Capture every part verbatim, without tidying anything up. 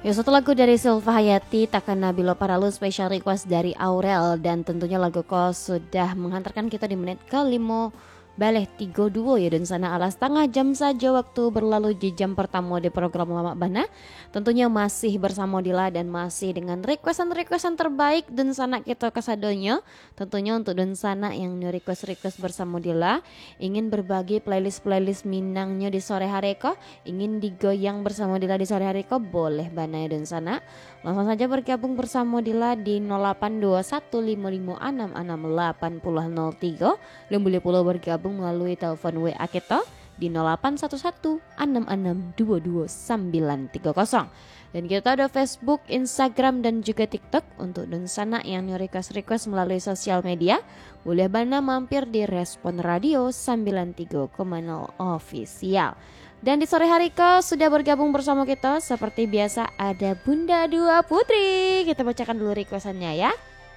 Ya, satu lagu dari Sylva Hayati, Takkan Nabilo Paralu, special request dari Aurel. Dan tentunya lagu ko sudah menghantarkan kita di menit ke lima Baleh tiga duo ya, dan sana alas setengah jam saja waktu berlalu di jam pertama di program Lama Bana. Tentunya masih bersama Dila dan masih dengan requestan-requestan terbaik dan sana kita kesadonya. Tentunya untuk dan sana yang request-request bersama Dila, ingin berbagi playlist-playlist Minangnya di sore hari ko, ingin digoyang bersama Dila di sore hari ko, boleh Bana ya dan sana. Langsung saja bergabung bersama Dila di nol delapan dua satu lima lima enam enam delapan nol nol tiga. Dan boleh pula bergabung melalui telepon W A kita di nol delapan satu satu enam enam dua dua sembilan tiga nol. Dan kita ada Facebook, Instagram dan juga TikTok untuk dan sana yang request-request melalui sosial media. Boleh Bana mampir di Respon Radio sembilan tiga koma nol official. Dan di sore hari ke sudah bergabung bersama kita seperti biasa ada Bunda Dua Putri. Kita bacakan dulu requestannya ya.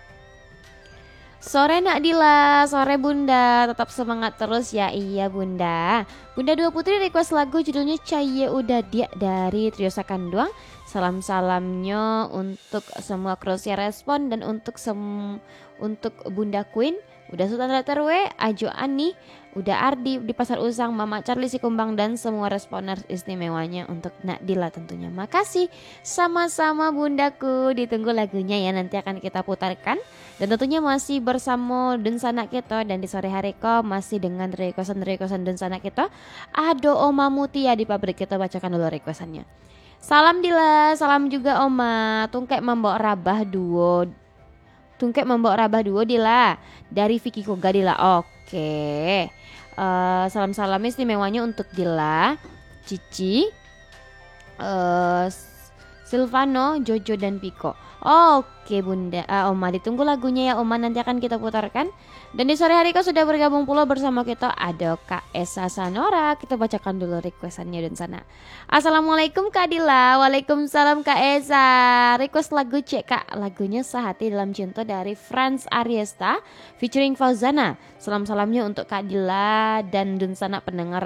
Sore Nak Dila, sore Bunda, tetap semangat terus ya. Iya Bunda. Bunda Dua Putri request lagu judulnya Caye Udah Dia dari Trio Sakanduang. Salam-salamnya untuk semua Krosia Respon dan untuk sem untuk Bunda Queen, udah Sultan Terwe, Ajo Ani, udah Ardi di Pasar Usang, Mama Charlie Sikumbang dan semua responer istimewanya untuk Nak Dila tentunya. Makasih sama-sama Bundaku, ditunggu lagunya ya, nanti akan kita putarkan. Dan tentunya masih bersama Densana kita dan di sore hari ko masih dengan requestan-requestan Densana kita. Ado Oma Mutia di pabrik, kita bacakan dulu requestannya. Salam Dila, salam juga Oma. Tungkek membawa rabah duo. Tungkek membawa rabah duo Dila dari Vicky Koga Dila. Oke. Uh, salam-salam istimewanya untuk Dila, Cici, uh, Silvano, Jojo dan Piko. Oke Bunda, uh, Oma ditunggu lagunya ya Oma, nanti akan kita putarkan. Dan di sore hari kau sudah bergabung pula bersama kita ada Kak Esa Sanora. Kita bacakan dulu requestannya dan sana. Assalamualaikum Kak Dila. Waalaikumsalam Kak Esa. Request lagu cek Kak, lagunya Sehati Dalam Cinta dari Franz Ariesta featuring Fauzana. Salam-salamnya untuk Kak Dila dan dan sana pendengar